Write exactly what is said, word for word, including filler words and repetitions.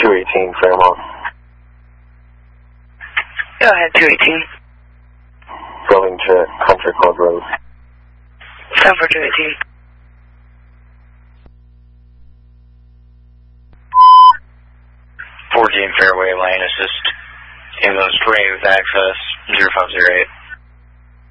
two eighteen Fairmont. Go ahead, two eighteen. Going to Country Club Road. Time for two eighteen. fourteen Fairway Lane, assist ambulance twenty with access zero five zero eight.